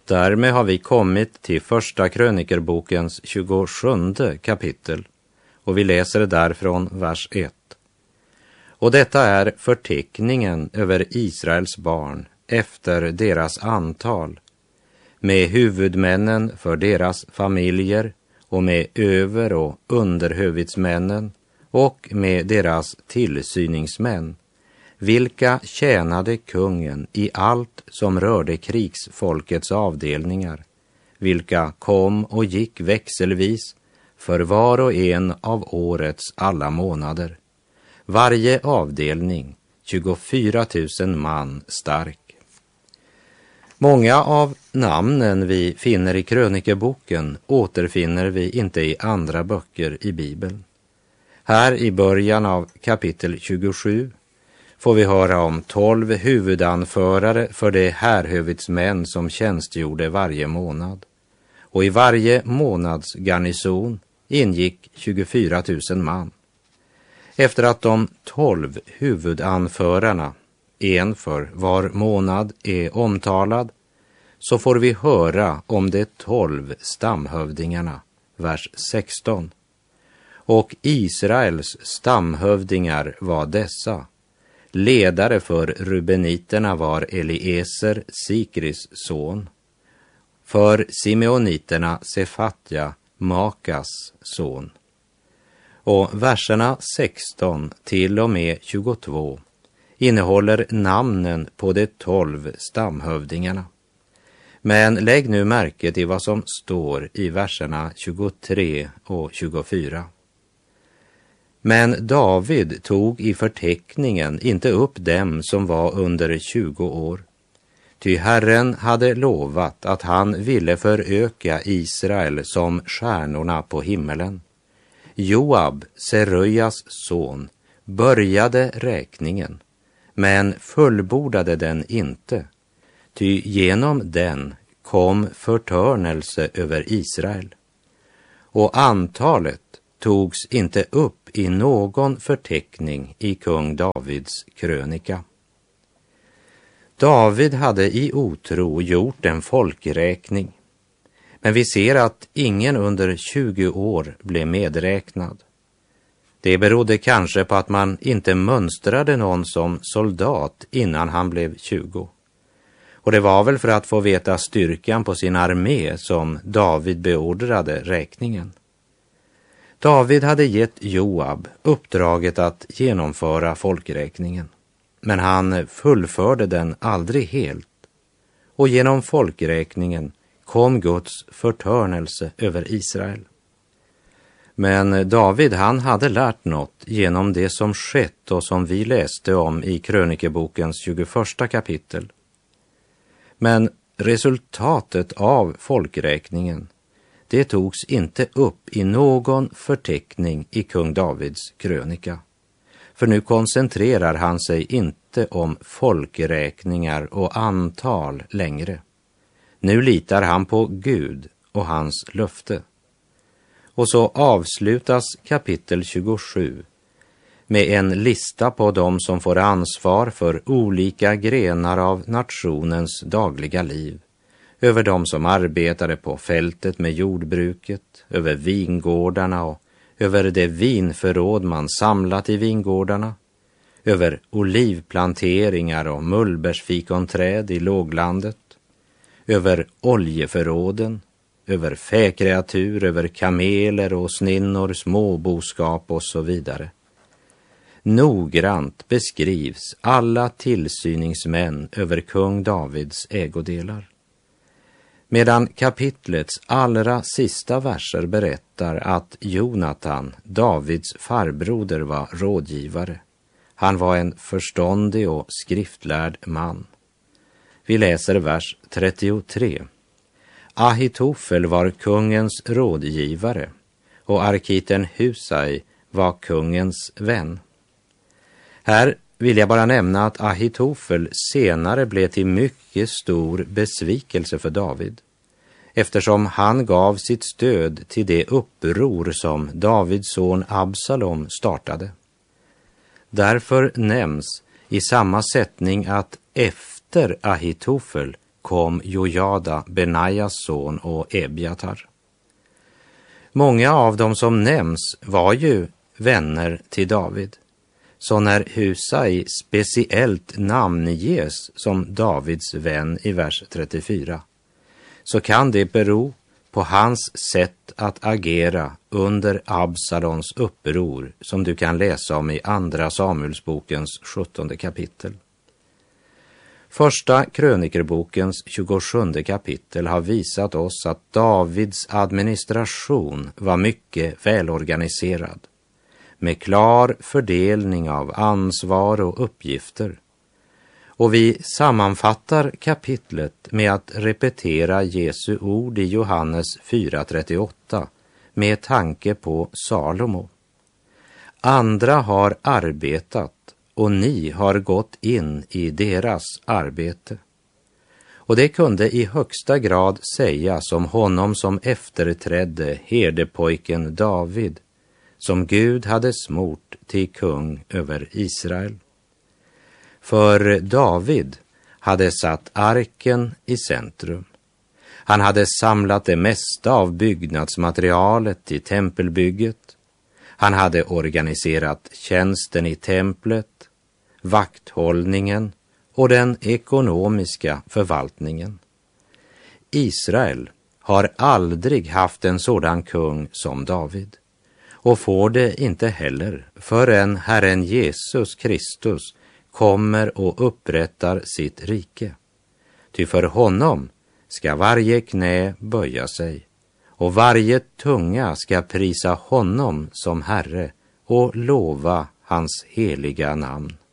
Därmed har vi kommit till första krönikerbokens 27 kapitel och vi läser därifrån vers 1. Och detta är förteckningen över Israels barn efter deras antal, med huvudmännen för deras familjer och med över- och underhövitsmännen och med deras tillsyningsmän, vilka tjänade kungen i allt som rörde krigsfolkets avdelningar, vilka kom och gick växelvis för var och en av årets alla månader, varje avdelning 24 000 man stark. Många av namnen vi finner i krönikeboken återfinner vi inte i andra böcker i Bibeln. Här i början av kapitel 27 får vi höra om 12 huvudanförare för de härhövitsmän som tjänstgjorde varje månad. Och i varje månads garnison ingick 24 000 man. Efter att de 12 huvudanförarna, en för var månad, är omtalad, så får vi höra om de 12 stamhövdingarna, vers 16. Och Israels stamhövdingar var dessa. Ledare för rubeniterna var Eliezer, Sikris son. För simeoniterna Sefatja, Makas son. Och verserna 16 till och med 22 innehåller namnen på de 12 stamhövdingarna. Men lägg nu märke till vad som står i verserna 23 och 24. Men David tog i förteckningen inte upp dem som var under 20 år. Ty Herren hade lovat att han ville föröka Israel som stjärnorna på himmelen. Joab, Seröjas son, började räkningen, men fullbordade den inte. Ty genom den kom förtörnelse över Israel. Och antalet togs inte upp i någon förteckning i kung Davids krönika. David hade i otro gjort en folkräkning, men vi ser att ingen under 20 år blev medräknad. Det berodde kanske på att man inte mönstrade någon som soldat innan han blev 20. Och det var väl för att få veta styrkan på sin armé som David beordrade räkningen. David hade gett Joab uppdraget att genomföra folkräkningen, men han fullförde den aldrig helt. Och genom folkräkningen kom Guds förtörnelse över Israel. Men David, han hade lärt något genom det som skett och som vi läste om i krönikebokens 21 kapitel. Men resultatet av folkräkningen, det togs inte upp i någon förteckning i kung Davids krönika. För nu koncentrerar han sig inte om folkräkningar och antal längre. Nu litar han på Gud och hans löfte. Och så avslutas kapitel 27 med en lista på dem som får ansvar för olika grenar av nationens dagliga liv. Över dem som arbetade på fältet med jordbruket, över vingårdarna och över det vinförråd man samlat i vingårdarna, över olivplanteringar och mullbärsfikonträd i låglandet, över oljeförråden, över fäkreatur, över kameler och sninnor, småboskap och så vidare. Noggrant beskrivs alla tillsyningsmän över kung Davids ägodelar. Medan kapitlets allra sista verser berättar att Jonatan, Davids farbroder, var rådgivare. Han var en förståndig och skriftlärd man. Vi läser vers 33. Ahitofel var kungens rådgivare och arkiten Husai var kungens vän. Här vill jag bara nämna att Ahitofel senare blev till mycket stor besvikelse för David, eftersom han gav sitt stöd till det uppror som Davids son Absalom startade. Därför nämns i samma sättning att efter Ahitofel kom Jojada, Benajas son, och Ebjatar. Många av dem som nämns var ju vänner till David. Så när Husai speciellt namnges som Davids vän i vers 34, så kan det bero på hans sätt att agera under Absalons uppror, som du kan läsa om i Andra Samuelsbokens 17:e kapitel. Första krönikerbokens 27:e kapitel har visat oss att Davids administration var mycket välorganiserad, med klar fördelning av ansvar och uppgifter. Och vi sammanfattar kapitlet med att repetera Jesu ord i Johannes 4:38 med tanke på Salomo. Andra har arbetat och ni har gått in i deras arbete. Och det kunde i högsta grad sägas om honom som efterträdde herdepojken David, som Gud hade smort till kung över Israel. För David hade satt arken i centrum. Han hade samlat det mesta av byggnadsmaterialet till tempelbygget. Han hade organiserat tjänsten i templet, vakthållningen och den ekonomiska förvaltningen. Israel har aldrig haft en sådan kung som David, och får det inte heller förrän Herren Jesus Kristus kommer och upprättar sitt rike. Ty för honom ska varje knä böja sig, och varje tunga ska prisa honom som Herre och lova hans heliga namn.